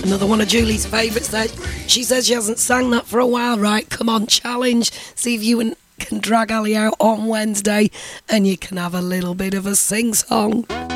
Another one of Julie's favourites there. She says she hasn't sang that for a while. Right, come on, challenge. See if you can drag Ali out on Wednesday and you can have a little bit of a sing-song.